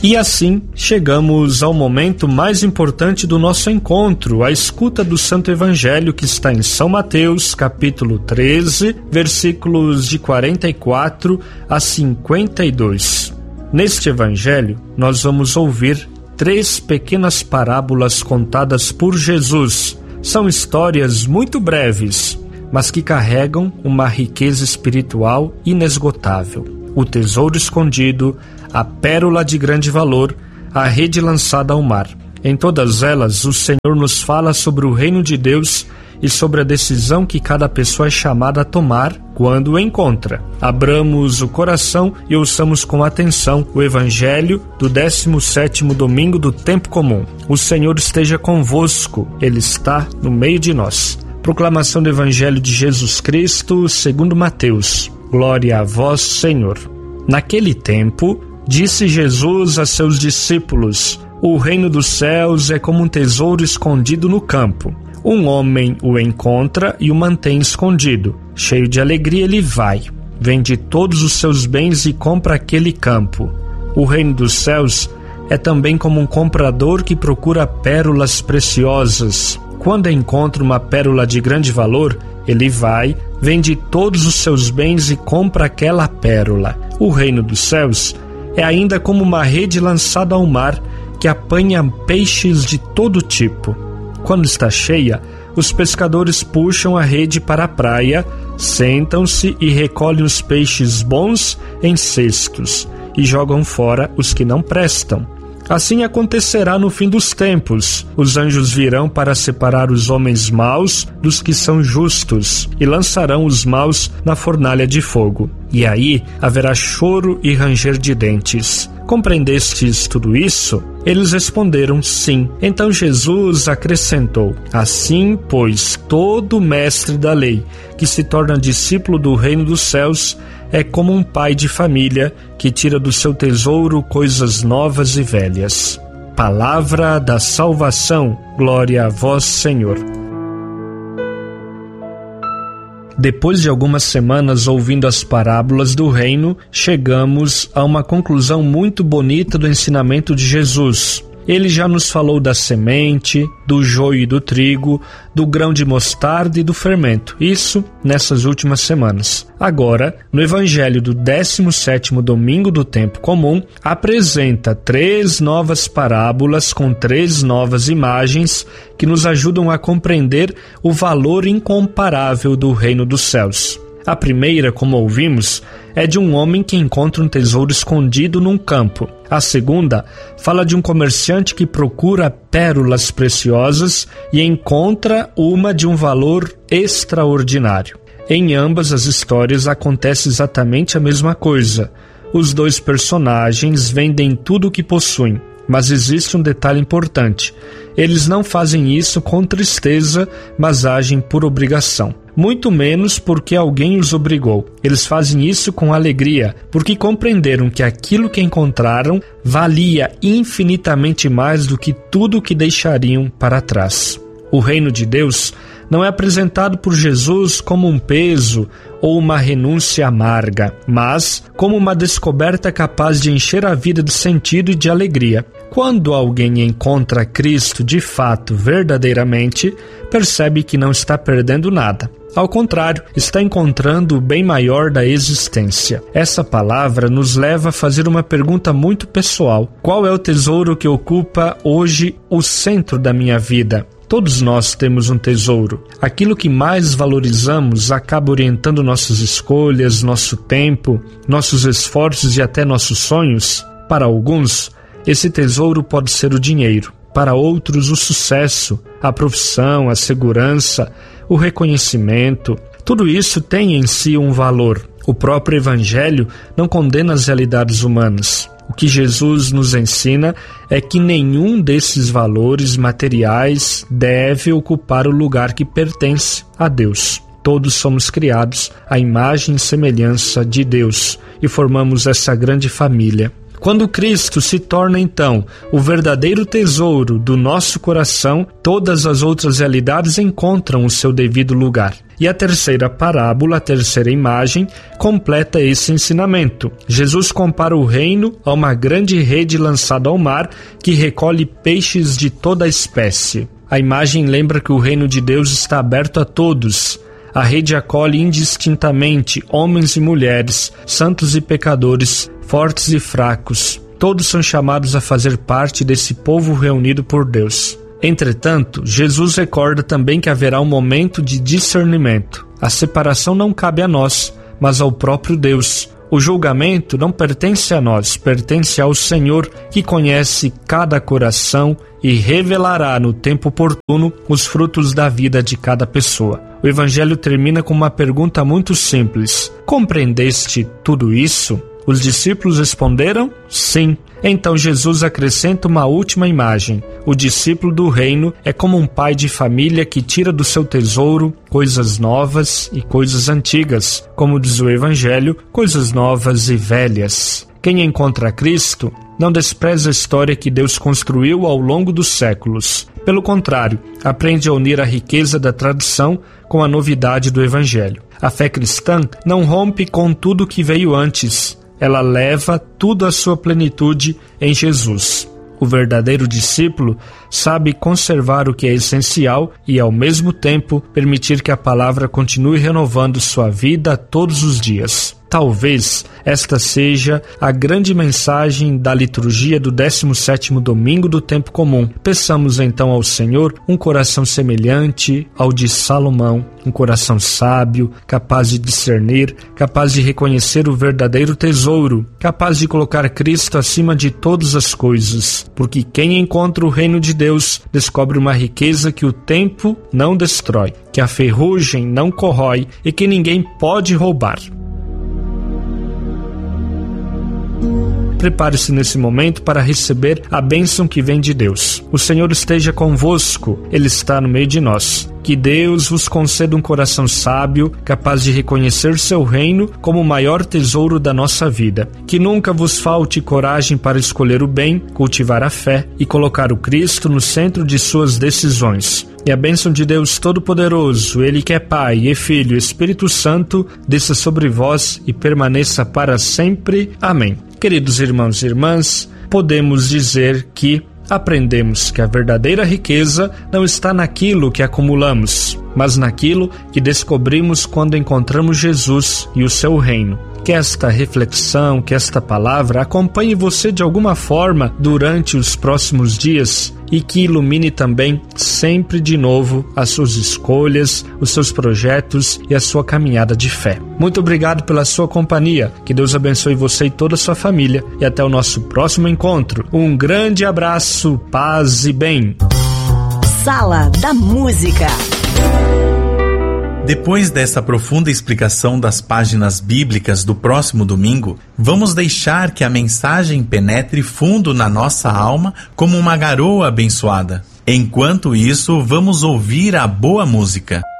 E assim, chegamos ao momento mais importante do nosso encontro, a escuta do Santo Evangelho que está em São Mateus, capítulo 13, versículos de 44 a 52. Neste Evangelho, nós vamos ouvir 3 pequenas parábolas contadas por Jesus. São histórias muito breves, mas que carregam uma riqueza espiritual inesgotável. O tesouro escondido, a pérola de grande valor, a rede lançada ao mar. Em todas elas, o Senhor nos fala sobre o reino de Deus e sobre a decisão que cada pessoa é chamada a tomar quando o encontra. Abramos o coração e ouçamos com atenção o Evangelho do 17º domingo do tempo comum. O Senhor esteja convosco, Ele está no meio de nós. Proclamação do Evangelho de Jesus Cristo segundo Mateus. Glória a vós, Senhor. Naquele tempo, disse Jesus a seus discípulos: o reino dos céus é como um tesouro escondido no campo. Um homem o encontra e o mantém escondido. Cheio de alegria, ele vai, vende todos os seus bens e compra aquele campo. O reino dos céus é também como um comprador que procura pérolas preciosas. Quando encontra uma pérola de grande valor, ele vai, vende todos os seus bens e compra aquela pérola. O reino dos céus é ainda como uma rede lançada ao mar que apanha peixes de todo tipo. Quando está cheia, os pescadores puxam a rede para a praia, sentam-se e recolhem os peixes bons em cestos e jogam fora os que não prestam. Assim acontecerá no fim dos tempos. Os anjos virão para separar os homens maus dos que são justos e lançarão os maus na fornalha de fogo. E aí haverá choro e ranger de dentes. Compreendestes tudo isso? Eles responderam sim. Então Jesus acrescentou: assim, pois, todo mestre da lei que se torna discípulo do reino dos céus é como um pai de família que tira do seu tesouro coisas novas e velhas. Palavra da salvação. Glória a vós, Senhor. Depois de algumas semanas ouvindo as parábolas do reino, chegamos a uma conclusão muito bonita do ensinamento de Jesus. Ele já nos falou da semente, do joio e do trigo, do grão de mostarda e do fermento. Isso nessas últimas semanas. Agora, no Evangelho do 17º domingo do tempo comum, apresenta 3 novas parábolas com 3 novas imagens que nos ajudam a compreender o valor incomparável do reino dos céus. A primeira, como ouvimos, é de um homem que encontra um tesouro escondido num campo. A segunda fala de um comerciante que procura pérolas preciosas e encontra uma de um valor extraordinário. Em ambas as histórias acontece exatamente a mesma coisa. Os 2 personagens vendem tudo o que possuem, mas existe um detalhe importante. Eles não fazem isso com tristeza, mas agem por obrigação. Muito menos porque alguém os obrigou. Eles fazem isso com alegria, porque compreenderam que aquilo que encontraram valia infinitamente mais do que tudo o que deixariam para trás. O reino de Deus não é apresentado por Jesus como um peso ou uma renúncia amarga, mas como uma descoberta capaz de encher a vida de sentido e de alegria. Quando alguém encontra Cristo de fato, verdadeiramente, percebe que não está perdendo nada. Ao contrário, está encontrando o bem maior da existência. Essa palavra nos leva a fazer uma pergunta muito pessoal. Qual é o tesouro que ocupa hoje o centro da minha vida? Todos nós temos um tesouro. Aquilo que mais valorizamos acaba orientando nossas escolhas, nosso tempo, nossos esforços e até nossos sonhos. Para alguns, esse tesouro pode ser o dinheiro. Para outros, o sucesso, a profissão, a segurança, o reconhecimento. Tudo isso tem em si um valor. O próprio Evangelho não condena as realidades humanas. O que Jesus nos ensina é que nenhum desses valores materiais deve ocupar o lugar que pertence a Deus. Todos somos criados à imagem e semelhança de Deus e formamos essa grande família. Quando Cristo se torna, então, o verdadeiro tesouro do nosso coração, todas as outras realidades encontram o seu devido lugar. E a terceira parábola, a terceira imagem, completa esse ensinamento. Jesus compara o reino a uma grande rede lançada ao mar que recolhe peixes de toda a espécie. A imagem lembra que o reino de Deus está aberto a todos. A rede acolhe indistintamente homens e mulheres, santos e pecadores, fortes e fracos. Todos são chamados a fazer parte desse povo reunido por Deus. Entretanto, Jesus recorda também que haverá um momento de discernimento. A separação não cabe a nós, mas ao próprio Deus. O julgamento não pertence a nós, pertence ao Senhor, que conhece cada coração e revelará no tempo oportuno os frutos da vida de cada pessoa. O Evangelho termina com uma pergunta muito simples: compreendeste tudo isso? Os discípulos responderam: sim. Então Jesus acrescenta uma última imagem. O discípulo do reino é como um pai de família que tira do seu tesouro coisas novas e coisas antigas. Como diz o Evangelho, coisas novas e velhas. Quem encontra Cristo não despreza a história que Deus construiu ao longo dos séculos. Pelo contrário, aprende a unir a riqueza da tradição com a novidade do Evangelho. A fé cristã não rompe com tudo que veio antes. Ela leva tudo à sua plenitude em Jesus. O verdadeiro discípulo sabe conservar o que é essencial e, ao mesmo tempo, permitir que a palavra continue renovando sua vida todos os dias. Talvez esta seja a grande mensagem da liturgia do 17º domingo do tempo comum. Peçamos então ao Senhor um coração semelhante ao de Salomão, um coração sábio, capaz de discernir, capaz de reconhecer o verdadeiro tesouro, capaz de colocar Cristo acima de todas as coisas, porque quem encontra o reino de Deus descobre uma riqueza que o tempo não destrói, que a ferrugem não corrói e que ninguém pode roubar. Prepare-se nesse momento para receber a bênção que vem de Deus. O Senhor esteja convosco, Ele está no meio de nós. Que Deus vos conceda um coração sábio, capaz de reconhecer seu reino como o maior tesouro da nossa vida. Que nunca vos falte coragem para escolher o bem, cultivar a fé e colocar o Cristo no centro de suas decisões. E a bênção de Deus Todo-Poderoso, Ele que é Pai e Filho e Espírito Santo, desça sobre vós e permaneça para sempre. Amém. Queridos irmãos e irmãs, podemos dizer que aprendemos que a verdadeira riqueza não está naquilo que acumulamos, mas naquilo que descobrimos quando encontramos Jesus e o seu reino. Que esta reflexão, que esta palavra acompanhe você de alguma forma durante os próximos dias e que ilumine também sempre de novo as suas escolhas, os seus projetos e a sua caminhada de fé. Muito obrigado pela sua companhia. Que Deus abençoe você e toda a sua família e até o nosso próximo encontro. Um grande abraço, paz e bem. Sala da Música. Depois dessa profunda explicação das páginas bíblicas do próximo domingo, vamos deixar que a mensagem penetre fundo na nossa alma como uma garoa abençoada. Enquanto isso, vamos ouvir a boa música.